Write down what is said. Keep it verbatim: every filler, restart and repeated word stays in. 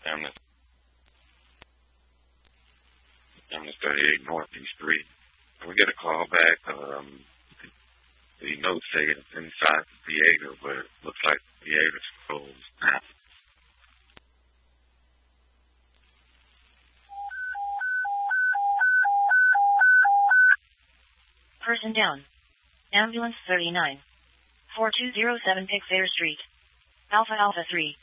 Ambulance, Ambulance thirty-eight Northeast three. And we get a call back. Um, the notes say it's inside the theater, but it looks like the theater's closed now. Person down. Ambulance thirty-nine. four two zero seven Pickfair Street. Alpha Alpha three.